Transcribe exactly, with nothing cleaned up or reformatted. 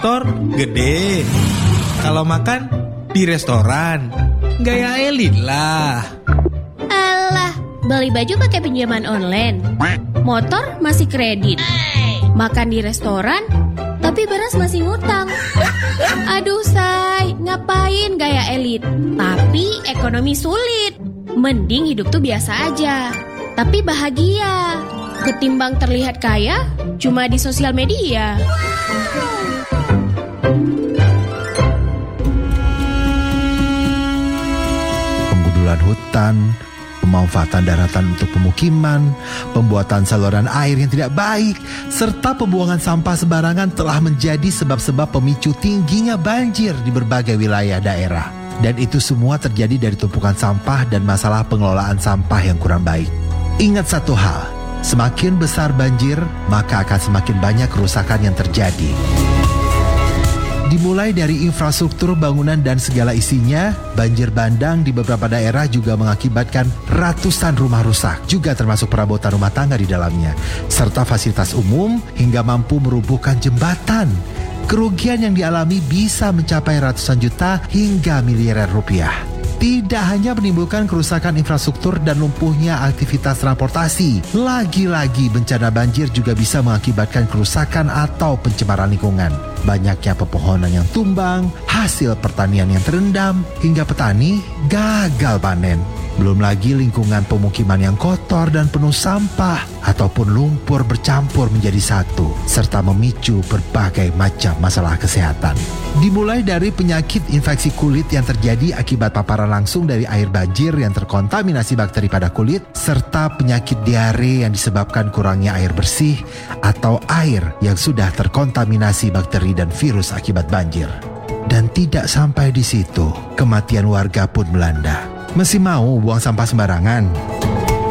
motor gede. Kalau makan di restoran, gaya elit lah. Alah, beli baju pakai pinjaman online, motor masih kredit, makan di restoran, tapi beras masih ngutang. Aduh say, ngapain gaya elit, tapi ekonomi sulit. Mending hidup tuh biasa aja, tapi bahagia. Ketimbang terlihat kaya cuma di sosial media. Penggundulan hutan, pemanfaatan daratan untuk pemukiman, pembuatan saluran air yang tidak baik, serta pembuangan sampah sembarangan telah menjadi sebab-sebab pemicu tingginya banjir di berbagai wilayah daerah. Dan itu semua terjadi dari tumpukan sampah dan masalah pengelolaan sampah yang kurang baik. Ingat satu hal, semakin besar banjir, maka akan semakin banyak kerusakan yang terjadi. Dimulai dari infrastruktur bangunan dan segala isinya, banjir bandang di beberapa daerah juga mengakibatkan ratusan rumah rusak, juga termasuk perabotan rumah tangga di dalamnya, serta fasilitas umum hingga mampu merubuhkan jembatan. Kerugian yang dialami bisa mencapai ratusan juta hingga miliaran rupiah. Tidak hanya menimbulkan kerusakan infrastruktur dan lumpuhnya aktivitas transportasi, lagi-lagi bencana banjir juga bisa mengakibatkan kerusakan atau pencemaran lingkungan. Banyaknya pepohonan yang tumbang, hasil pertanian yang terendam, hingga petani gagal panen. Belum lagi lingkungan pemukiman yang kotor dan penuh sampah ataupun lumpur bercampur menjadi satu, serta memicu berbagai macam masalah kesehatan. Dimulai dari penyakit infeksi kulit yang terjadi akibat paparan langsung dari air banjir yang terkontaminasi bakteri pada kulit, serta penyakit diare yang disebabkan kurangnya air bersih atau air yang sudah terkontaminasi bakteri dan virus akibat banjir. Dan tidak sampai di situ, kematian warga pun melanda. Masih mau buang sampah sembarangan?